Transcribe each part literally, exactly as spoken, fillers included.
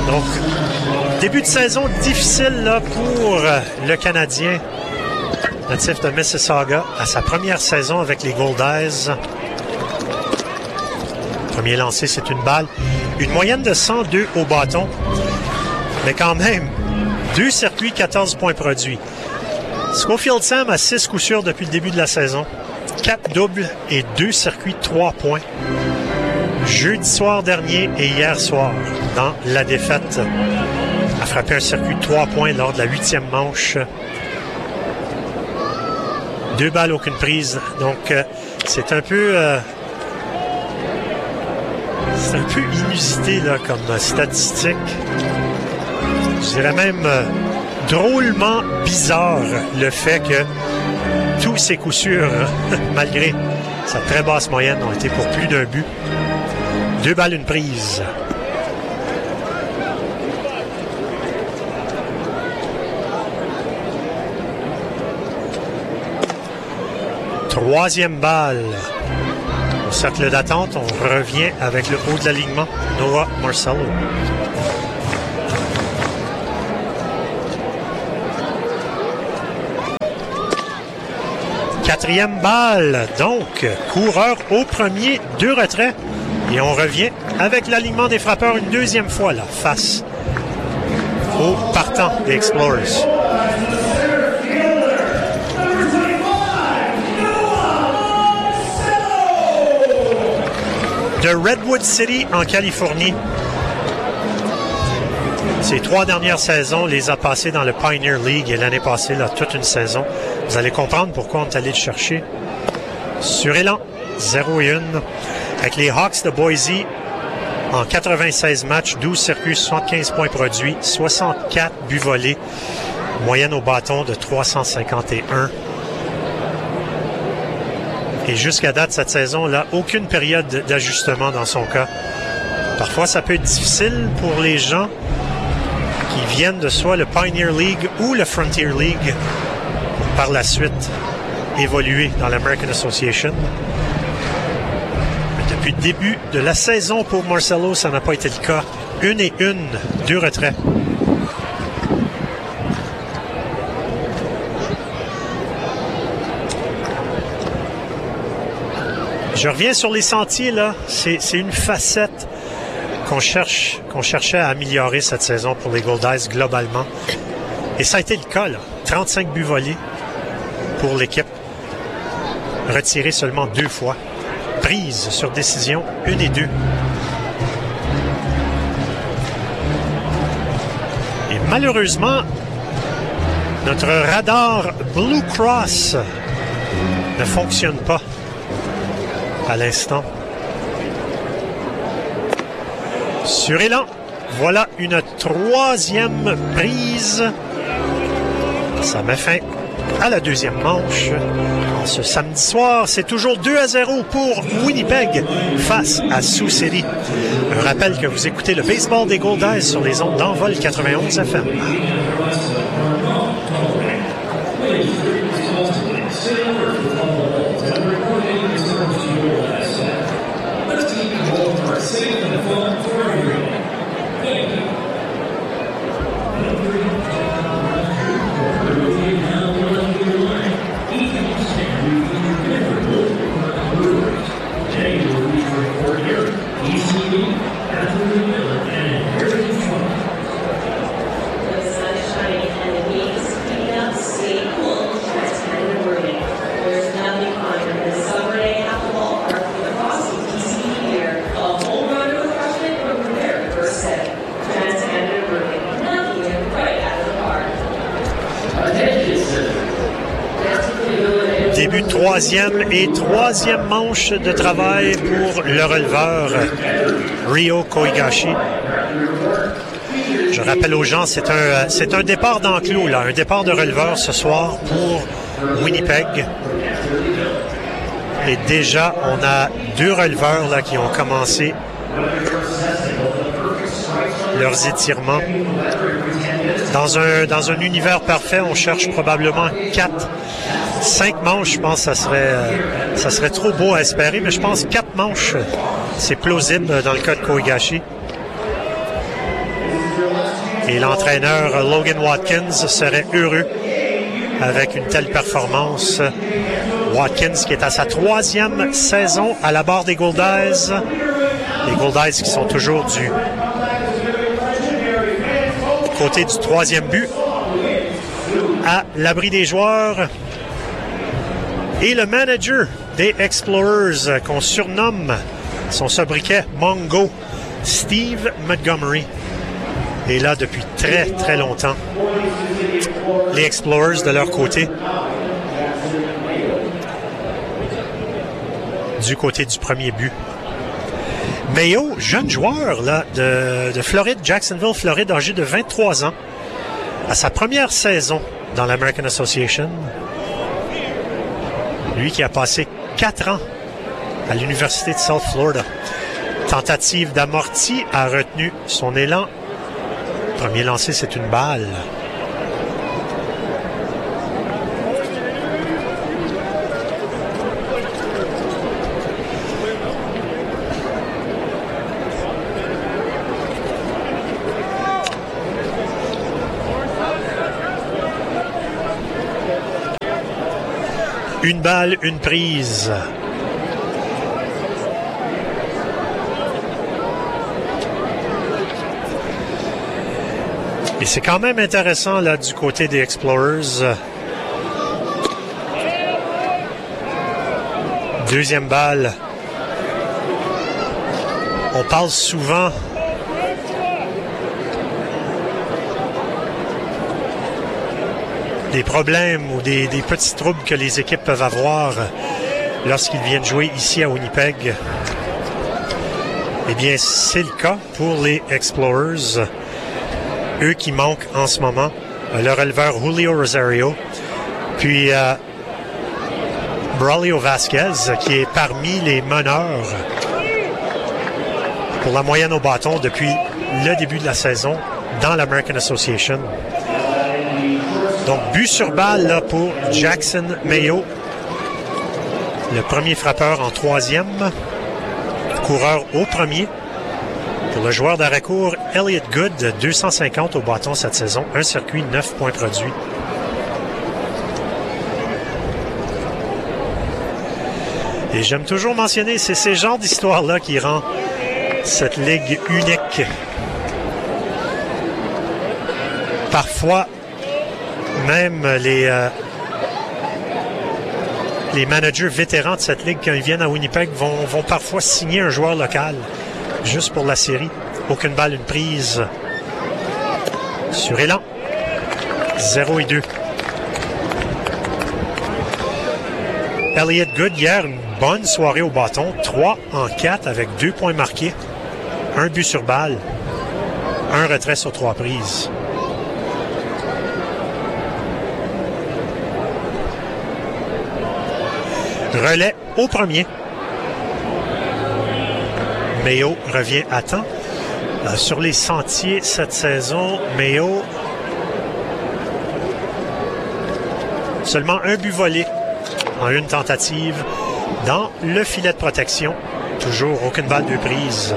Donc, début de saison difficile là, pour le Canadien natif de Mississauga à sa première saison avec les Goldeyes. Premier lancé, c'est une balle. Une moyenne de cent deux au bâton. Mais quand même, deux circuits, quatorze points produits. Schofield Sam a six coups sûrs depuis le début de la saison. quatre doubles et deux circuits, trois points. Jeudi soir dernier et hier soir, dans la défaite, a frappé un circuit de trois points lors de la huitième manche. Deux balles, aucune prise. Donc, euh, c'est un peu... Euh, c'est un peu inusité là, comme euh, statistique. Je dirais même euh, drôlement bizarre le fait que tous ces coups sûrs, malgré sa très basse moyenne, ont été pour plus d'un but. Deux balles, une prise. Troisième balle. Au cercle d'attente, on revient avec le haut de l'alignement. Noah Marcello. Quatrième balle. Donc, coureur au premier, deux retraits. Et on revient avec l'alignement des frappeurs une deuxième fois, là, face au partant des Explorers. De Redwood City, en Californie. Ces trois dernières saisons, les a passées dans le Pioneer League et l'année passée, là, toute une saison. Vous allez comprendre pourquoi on est allé le chercher. Sur élan, zéro et un. Avec les Hawks de Boise, en quatre-vingt-seize matchs, douze circuits, soixante-quinze points produits, soixante-quatre buts volés, moyenne au bâton de trois cent cinquante et un. Et jusqu'à date, cette saison-là, aucune période d'ajustement dans son cas. Parfois, ça peut être difficile pour les gens qui viennent de soit le Pioneer League ou le Frontier League pour par la suite évoluer dans l'American Association. Depuis le début de la saison pour Marcello, ça n'a pas été le cas. Une et une, deux retraits. Je reviens sur les sentiers, là. C'est, c'est une facette qu'on cherche, qu'on cherchait à améliorer cette saison pour les Goldeyes globalement. Et ça a été le cas, là. trente-cinq buts volés pour l'équipe. Retirés seulement deux fois. Prise sur décision, une et deux. Et malheureusement, notre radar Blue Cross ne fonctionne pas à l'instant. Sur élan, voilà une troisième prise. Ça met fin à la deuxième manche. Ce samedi soir, c'est toujours deux à zéro pour Winnipeg face à Sioux City. Un rappel que vous écoutez le baseball des Goldeyes sur les ondes d'Envol quatre-vingt-onze F M. Début de troisième et troisième manche de travail pour le releveur Ryo Koigashi. Je rappelle aux gens, c'est un, c'est un départ d'enclos, là, un départ de releveur ce soir pour Winnipeg. Et déjà, on a deux releveurs là, qui ont commencé leurs étirements. Dans un, dans un univers parfait, on cherche probablement quatre. Cinq manches, je pense que ça serait, euh, ça serait trop beau à espérer, mais je pense quatre manches, c'est plausible dans le cas de Koigashi. Et l'entraîneur Logan Watkins serait heureux avec une telle performance. Watkins qui est à sa troisième saison à la barre des Gouldies. Les Gouldies qui sont toujours du côté du troisième but, à l'abri des joueurs. Et le manager des Explorers, qu'on surnomme son sobriquet Mongo, Steve Montgomery, est là depuis très très longtemps. Les Explorers de leur côté, du côté du premier but. Mayo, jeune joueur là, de, de Floride, Jacksonville, Floride, âgé de vingt-trois ans, à sa première saison dans l'American Association. Lui qui a passé quatre ans à l'Université de South Florida. Tentative d'amorti a retenu son élan. Premier lancé, c'est une balle. Une balle, une prise. Et c'est quand même intéressant là du côté des Explorers. Deuxième balle. On parle souvent des problèmes ou des, des petits troubles que les équipes peuvent avoir lorsqu'ils viennent jouer ici à Winnipeg. Eh bien, c'est le cas pour les Explorers. Eux qui manquent en ce moment le releveur Julio Rosario, puis euh, Braulio Vasquez, qui est parmi les meneurs pour la moyenne au bâton depuis le début de la saison dans l'American Association. Donc, but sur balle là, pour Jackson Mayo. Le premier frappeur en troisième. Coureur au premier. Pour le joueur d'arrêt-court, Elliott Good, deux cent cinquante au bâton cette saison. Un circuit, neuf points produits. Et j'aime toujours mentionner, c'est ces genres d'histoires-là qui rend cette ligue unique. Parfois, même les, euh, les managers vétérans de cette ligue, quand ils viennent à Winnipeg, vont, vont parfois signer un joueur local, juste pour la série. Aucune balle, une prise. Sur élan. zéro et deux. Elliott Good, hier, une bonne soirée au bâton. trois en quatre avec deux points marqués. Un but sur balle. Un retrait sur trois prises. Relais au premier. Mayo revient à temps. Euh, sur les sentiers cette saison, Mayo, seulement un but volé en une tentative dans le filet de protection. Toujours aucune balle de prise.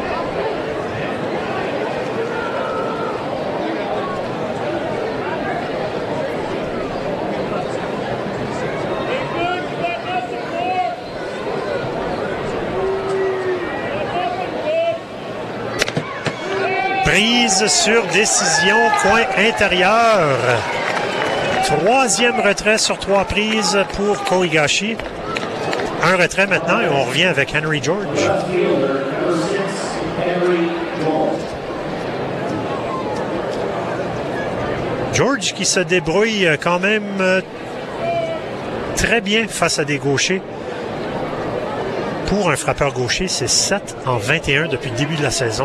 Prise sur décision, coin intérieur. Troisième retrait sur trois prises pour Kohigashi. Un retrait maintenant et on revient avec Henry George. George qui se débrouille quand même très bien face à des gauchers. Pour un frappeur gaucher, c'est sept en vingt et un depuis le début de la saison.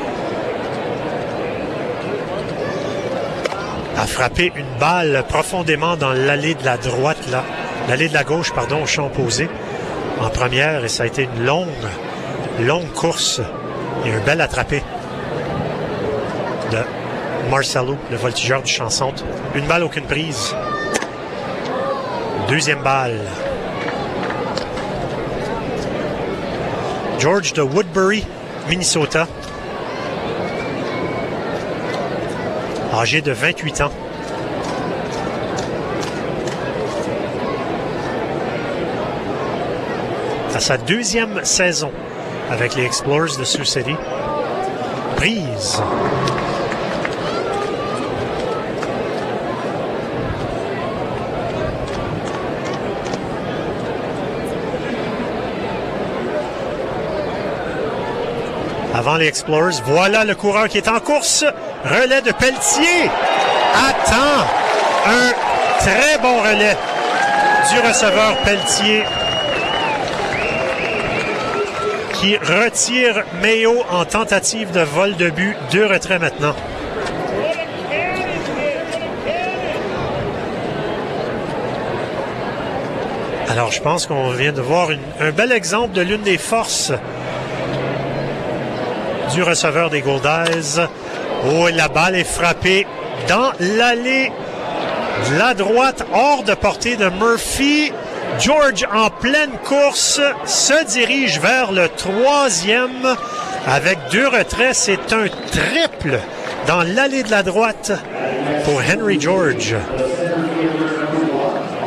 A frappé une balle profondément dans l'allée de la droite, là, l'allée de la gauche, pardon, au champ opposé, en première, et ça a été une longue, longue course et un bel attrapé de Marcelo, le voltigeur du champ centre. Une balle, aucune prise. Deuxième balle. George de Woodbury, Minnesota. âgé de vingt-huit ans. À sa deuxième saison avec les Explorers de Sioux City. Brise. Avant les Explorers, voilà le coureur qui est en course. Relais de Pelletier. Attend un très bon relais du receveur Pelletier qui retire Mayo en tentative de vol de but. Deux retraits maintenant. Alors, je pense qu'on vient de voir une, un bel exemple de l'une des forces du receveur des Goldeyes. Oh, et la balle est frappée dans l'allée de la droite, hors de portée de Murphy. George, en pleine course, se dirige vers le troisième avec deux retraits. C'est un triple dans l'allée de la droite pour Henry George.